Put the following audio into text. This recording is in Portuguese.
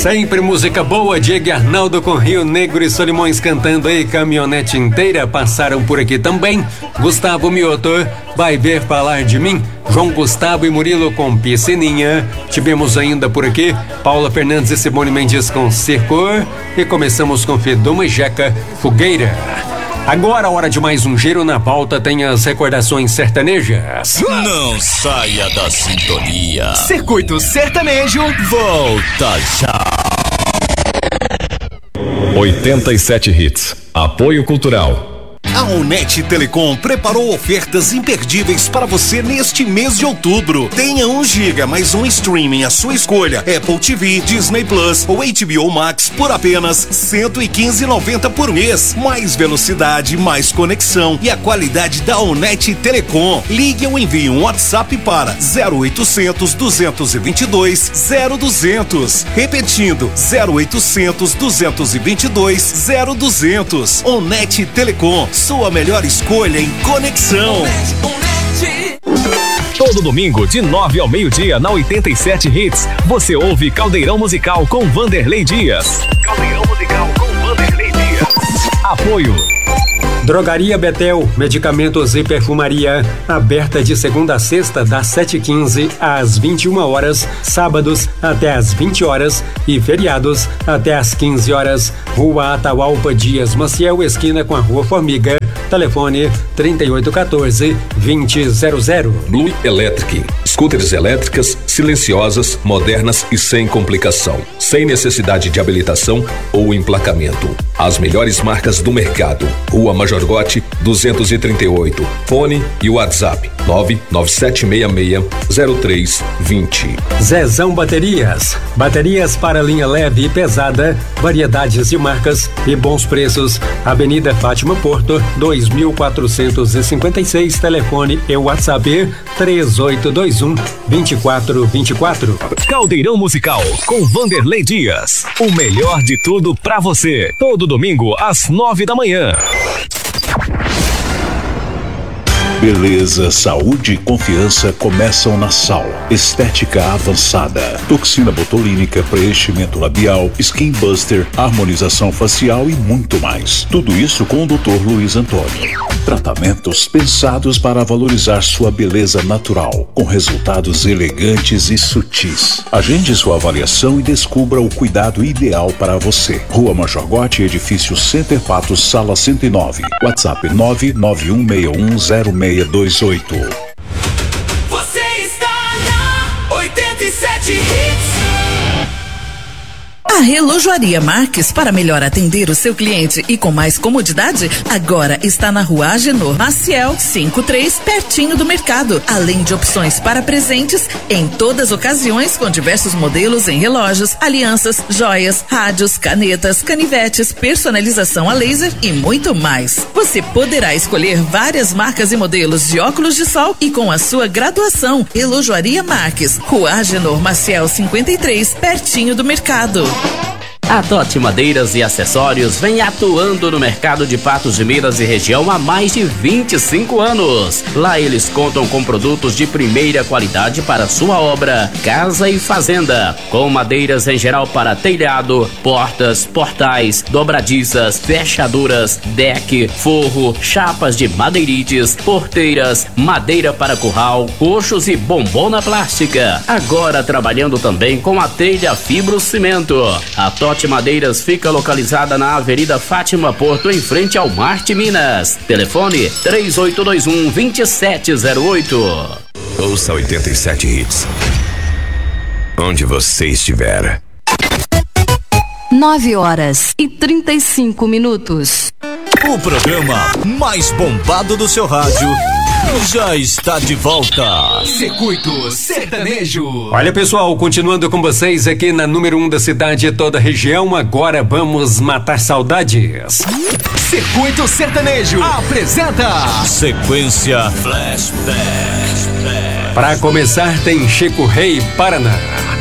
Sempre música boa, Diego e Arnaldo com Rio Negro e Solimões cantando aí, caminhonete inteira, passaram por aqui também. Gustavo Mioto, vai ver falar de mim. João Gustavo e Murilo com Piscininha. Tivemos ainda por aqui Paula Fernandes e Simone Mendes com Circo. E começamos com Feduma e Jeca, Fogueira. Agora, hora de mais um giro na pauta, tem as recordações sertanejas. Não saia da sintonia. Circuito Sertanejo volta já. 87 hits. Apoio Cultural. A Onet Telecom preparou ofertas imperdíveis para você neste mês de outubro. Tenha 1 GB mais um streaming à sua escolha, Apple TV, Disney Plus ou HBO Max por apenas R$115,90 por mês. Mais velocidade, mais conexão e a qualidade da Onet Telecom. Ligue ou envie um WhatsApp para 0800 222 0200. Repetindo, 0800 222 0200. Onet Telecom. Sua melhor escolha em conexão. Todo domingo, de 9 ao meio-dia, na 87 Hits, você ouve Caldeirão Musical com Vanderlei Dias. Caldeirão Musical com Vanderlei Dias. Apoio. Drogaria Betel, medicamentos e perfumaria, aberta de segunda a sexta, das 7h15 às 21 horas, sábados até às 20 horas e feriados até às 15 horas. Rua Atahualpa Dias Maciel, esquina com a Rua Formiga. Telefone 3814-2000. Blue Electric. Scooters elétricas, silenciosas, modernas e sem complicação. Sem necessidade de habilitação ou emplacamento. As melhores marcas do mercado. Rua Major Gotti, 238. Fone e WhatsApp 997660320. Zezão Baterias. Baterias para linha leve e pesada, variedades de marcas e bons preços. Avenida Fátima Porto, 2456. Telefone e WhatsApp 3821-2424. Caldeirão Musical com Vanderlei Dias. O melhor de tudo pra você. Todo domingo às 9 da manhã. Beleza, saúde e confiança começam na Sal. Estética avançada, toxina botulínica, preenchimento labial, skin buster, harmonização facial e muito mais. Tudo isso com o Dr. Luiz Antônio. Tratamentos pensados para valorizar sua beleza natural, com resultados elegantes e sutis. Agende sua avaliação e descubra o cuidado ideal para você. Rua Major Gotti, edifício Center Patos, sala 109. WhatsApp 991610628. Você está na 87 Hits. A Relojoaria Marques, para melhor atender o seu cliente e com mais comodidade, agora está na Rua Agenor Maciel 53, pertinho do mercado. Além de opções para presentes em todas ocasiões, com diversos modelos em relógios, alianças, joias, rádios, canetas, canivetes, personalização a laser e muito mais. Você poderá escolher várias marcas e modelos de óculos de sol e com a sua graduação. Relojoaria Marques, Rua Agenor Maciel 53, pertinho do mercado. A Totti Madeiras e Acessórios vem atuando no mercado de Patos de Minas e região há mais de 25 anos. Lá eles contam com produtos de primeira qualidade para sua obra, casa e fazenda, com madeiras em geral para telhado, portas, portais, dobradiças, fechaduras, deck, forro, chapas de madeirites, porteiras, madeira para curral, coxos e bombona plástica. Agora trabalhando também com a telha fibrocimento. A Totti Madeiras fica localizada na Avenida Fátima Porto, em frente ao Marte Minas. Telefone 3821-2708. Ouça 87 Hits. Onde você estiver. 9h35. O programa mais bombado do seu rádio já está de volta. Circuito Sertanejo. Olha, pessoal, continuando com vocês aqui na número 1 da cidade e toda a região, agora vamos matar saudades. Circuito Sertanejo apresenta Sequência Flashback. Para começar, tem Chico Rei, Paraná.